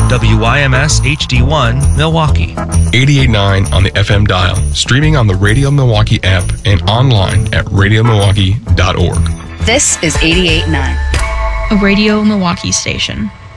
WYMS HD1 Milwaukee. 88.9 on the FM dial, streaming on the Radio Milwaukee app and online at radiomilwaukee.org. This is 88.9. A Radio Milwaukee station.